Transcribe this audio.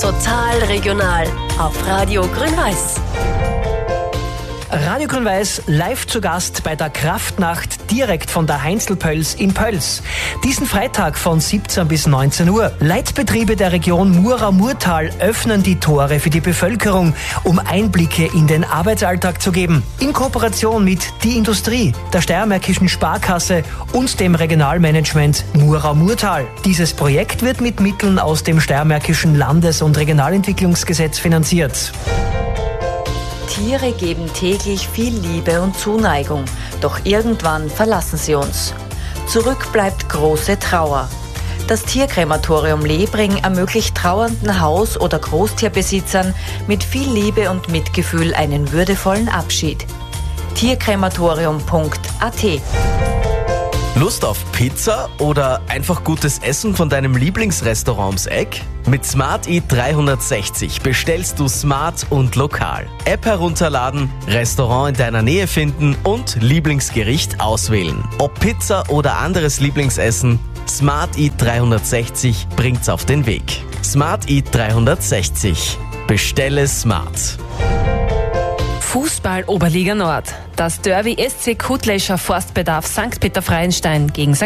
Total regional auf Radio Grün-Weiß. Radio Grün-Weiß live zu Gast bei der Kraftnacht direkt von der Heinzelpölz in Pölz. Diesen Freitag von 17 bis 19 Uhr. Leitbetriebe der Region Mura-Murtal öffnen die Tore für die Bevölkerung, um Einblicke in den Arbeitsalltag zu geben. In Kooperation mit Die Industrie, der Steiermärkischen Sparkasse und dem Regionalmanagement Mura-Murtal. Dieses Projekt wird mit Mitteln aus dem Steiermärkischen Landes- und Regionalentwicklungsgesetz finanziert. Tiere geben täglich viel Liebe und Zuneigung, doch irgendwann verlassen sie uns. Zurück bleibt große Trauer. Das Tierkrematorium Lebring ermöglicht trauernden Haus- oder Großtierbesitzern mit viel Liebe und Mitgefühl einen würdevollen Abschied. Tierkrematorium.at. Lust auf Pizza oder einfach gutes Essen von deinem Lieblingsrestaurant ums Eck? Mit Smart Eat 360 bestellst du smart und lokal. App herunterladen, Restaurant in deiner Nähe finden und Lieblingsgericht auswählen. Ob Pizza oder anderes Lieblingsessen, Smart Eat 360 bringt's auf den Weg. Smart Eat 360. Bestelle smart. Fußball Oberliga Nord. Das Derby SC Kuttleischer Forstbedarf St. Peter-Freienstein gegen St.